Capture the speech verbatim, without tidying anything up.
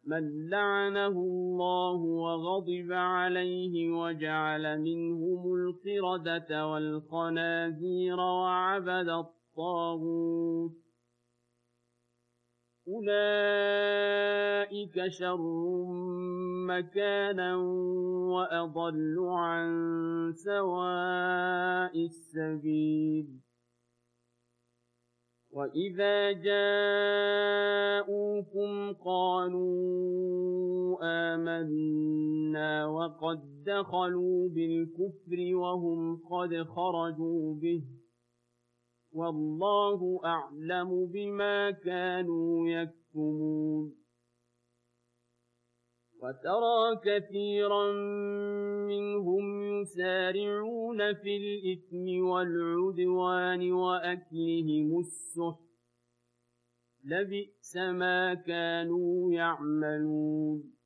من لعنه الله وغضب عليه وجعل منهم القردة والخنازير وعبد الطاغوت أولئك شر مكانا وأضل عن سواء السبيل وإذا جاءوكم قالوا آمنا وقد دخلوا بالكفر وهم قد خرجوا به والله أعلم بما كانوا يكتمون وترى كثيرا منهم يسارعون في الإثم والعدوان وأكلهم السحت لبئس ما كانوا يعملون